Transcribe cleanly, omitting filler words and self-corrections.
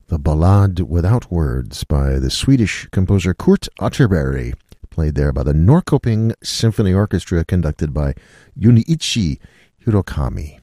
The Ballade Without Words by the Swedish composer Kurt Atterberg, played there by the Norrköping Symphony Orchestra, conducted by Junichi Hirokami.